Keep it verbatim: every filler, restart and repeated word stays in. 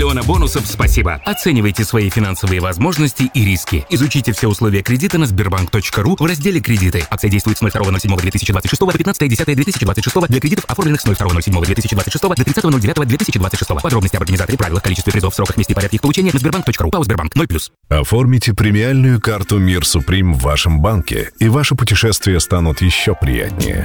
миллиона бонусов «Спасибо». Оценивайте свои финансовые возможности и риски. Изучите все условия кредита на сбербанк точка ру в разделе «Кредиты». Акция действует с ноль второго ноль седьмого две тысячи двадцать шестого по пятнадцатое десятое две тысячи двадцать шестого для кредитов, оформленных с ноль второго ноль седьмого две тысячи двадцать шестого до тридцатого ноль девятого две тысячи двадцать шестого. Подробности об организаторе, правилах, количестве призов, сроках, месте и порядке их получения на сбербанк точка ру. ПАО «Сбербанк» ноль плюс. Оформите премиальную карту «Мир Суприм» в вашем банке, и ваши путешествия станут еще приятнее.